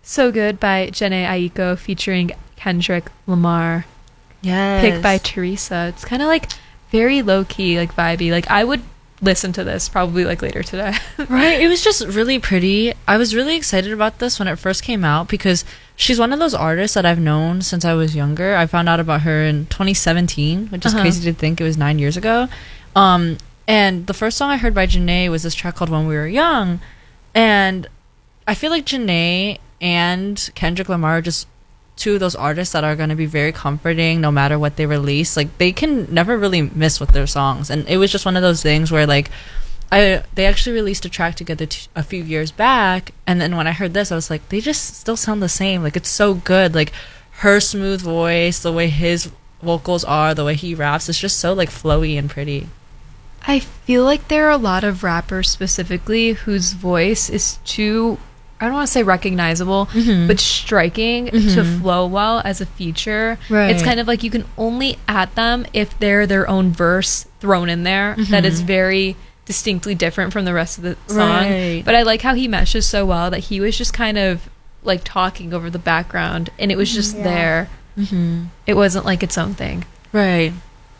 So Good by Jhené Aiko featuring Kendrick Lamar. Yes. Pick by Teresa. It's kind of like very low-key, like vibey. Like I would listen to this probably like later today. Right, it was just really pretty. I was really excited about this when it first came out because she's one of those artists that I've known since I was younger. I found out about her in 2017, which is crazy to think it was 9 years ago. And the first song I heard by Jhené was this track called When We Were Young. And I feel like Jhené and Kendrick Lamar are just two of those artists that are going to be very comforting no matter what they release. Like, they can never really miss with their songs. And it was just one of those things where, like, they actually released a track together a few years back, and then when I heard this, I was like, they just still sound the same. Like, it's so good. Like, her smooth voice, the way his vocals are, the way he raps, it's just so, like, flowy and pretty. I feel like there are a lot of rappers specifically whose voice is too, I don't want to say recognizable, but striking to flow well as a feature. Right. It's kind of like you can only add them if they're their own verse thrown in there that is very distinctly different from the rest of the song. Right. But I like how he meshes so well that he was just kind of like talking over the background and it was just there. It wasn't like its own thing. Right.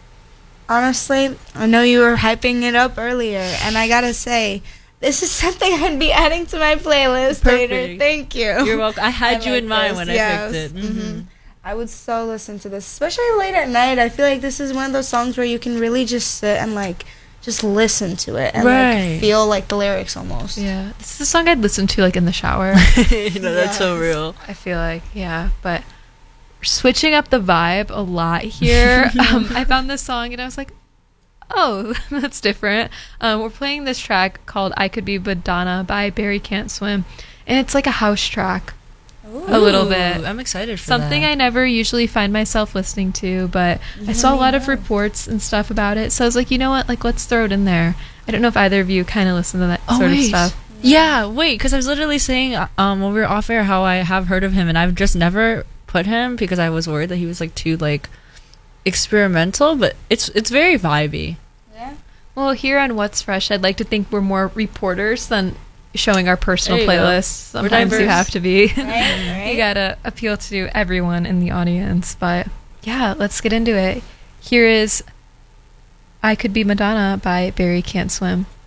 Honestly, I know you were hyping it up earlier, and I gotta say, this is something I'd be adding to my playlist later. Thank you. You're welcome. I had you like in mind this, when yes. I picked it. I would so listen to this, especially late at night. I feel like this is one of those songs where you can really just sit and like just listen to it and like feel like the lyrics almost. Yeah, this is a song I'd listen to like in the shower. That's so real. I feel like, yeah, but switching up the vibe a lot here. I found this song and I was like, oh, that's different. We're playing this track called I Could Be Madonna by Barry Can't Swim, and it's like a house track. A little bit. I'm excited for something that. I never usually find myself listening to, but I saw a lot of reports and stuff about it, so I was like, you know what, like, let's throw it in there. I don't know if either of you kind of listen to that sort of stuff. Yeah, wait, because I was literally saying when we were off air how I have heard of him, and I've just never put him because I was worried that he was like too like experimental, but it's very vibey. Yeah. Well, here on What's Fresh, I'd like to think we're more reporters than showing our personal playlists. Sometimes you have to be. Right. You gotta appeal to everyone in the audience. But yeah, let's get into it. Here is I Could Be Madonna by Barry Can't Swim.